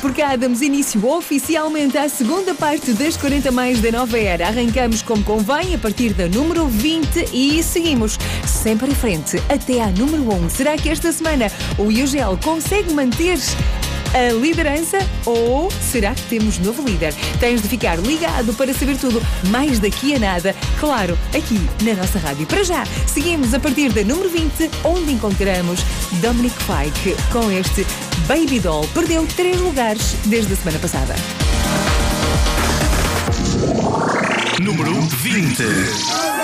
Por cá damos início oficialmente à segunda parte das 40 mais da nova era. Arrancamos como convém a partir da número 20 e seguimos sempre em frente até à número 1. Será que esta semana o UGL consegue manter a liderança ou será que temos novo líder? Tens de ficar ligado para saber tudo mais daqui a nada, claro, aqui na nossa rádio. Para já, seguimos a partir da número 20, onde encontramos Dominic Fike com este Baby Doll. Perdeu 3 lugares desde a semana passada. Número 20.